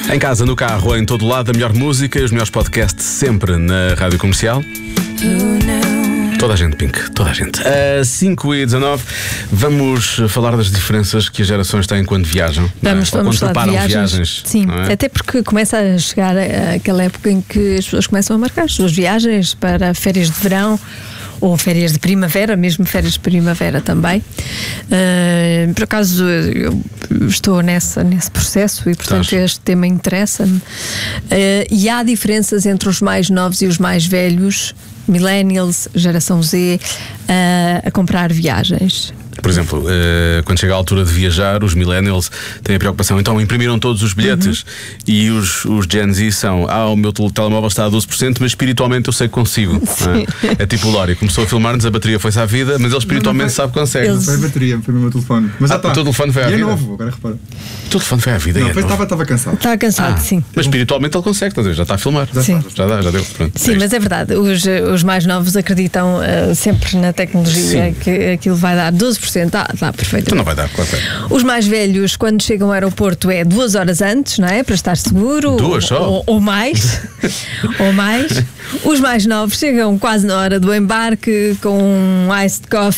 Em casa, no carro, em todo lado, a melhor música e os melhores podcasts sempre na Rádio Comercial. Toda a gente, Pink, toda a gente. 5h19, vamos falar das diferenças que as gerações têm quando viajam. Vamos quando falar preparam de viagens. Sim, até porque começa a chegar aquela época em que as pessoas começam a marcar as suas viagens para férias de verão ou férias de primavera, mesmo férias de primavera também. Por acaso eu estou nesse processo e, portanto, este tema interessa-me. E há diferenças entre os mais novos e os mais velhos, millennials, geração Z, a comprar viagens. Por exemplo, quando chega a altura de viajar, os millennials têm a preocupação. Então imprimiram todos os bilhetes. E os Gen Z são: o meu telemóvel está a 12%, mas espiritualmente eu sei que consigo. É tipo o Lori, começou a filmar-nos, a bateria foi-se à vida, mas ele espiritualmente sabe que consegue. Não foi a bateria, foi o meu telefone. Mas o teu telefone foi à vida? E é novo, agora repara. O teu telefone foi à vida? Não, estava cansado. Estava cansado, sim. Mas espiritualmente ele consegue, já está a filmar. Já deu. Pronto, sim, mas é verdade. Os mais novos acreditam sempre na tecnologia, que aquilo vai dar 12%. Dá perfeitamente. Então não vai dar, claro. Os mais velhos, quando chegam ao aeroporto, é 2 horas antes, não é? Para estar seguro. 2 só? Ou mais. Ou mais. Os mais novos chegam quase na hora do embarque com um iced coffee